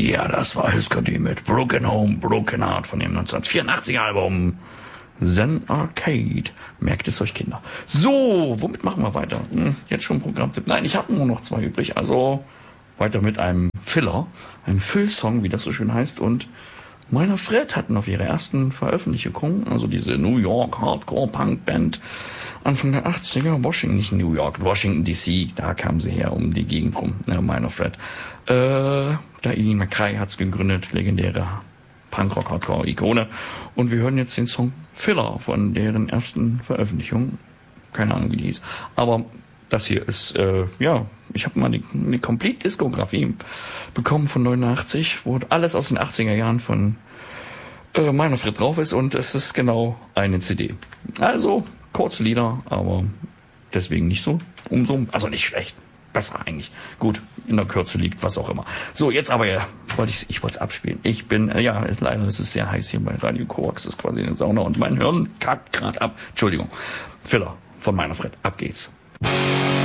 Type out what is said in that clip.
Ja, das war Husker-D mit Broken Home, Broken Heart von dem 1984 Album Zen Arcade. Merkt es euch, Kinder. So, womit machen wir weiter? Jetzt schon Programmtipp. Nein, ich habe nur noch 2 übrig. Also weiter mit einem Filler, einem Füllsong, wie das so schön heißt. Und Minor Threat hatten auf ihrer ersten Veröffentlichung, also diese New York Hardcore Punk Band, Anfang der 80er, nicht New York, Washington DC, da kamen sie her um die Gegend rum, Minor Threat. Da Ian MacKaye hat's gegründet, legendäre Punkrock-Hardcore-Ikone. Und wir hören jetzt den Song Filler von deren ersten Veröffentlichung. Keine Ahnung, wie die hieß. Aber das hier ist, ich habe mal eine Complete-Diskografie bekommen von 89, wo alles aus den 80er Jahren von Minor Threat drauf ist. Und es ist genau eine CD. Also, kurze Lieder, aber deswegen nicht so also nicht schlecht. Besser eigentlich. Gut, in der Kürze liegt was auch immer. So, jetzt aber wollte ich wollte es abspielen. Ich bin, leider ist es sehr heiß hier bei Radio Koax, ist quasi eine Sauna und mein Hirn kackt gerade ab. Entschuldigung. Filler von Minor Threat. Ab geht's.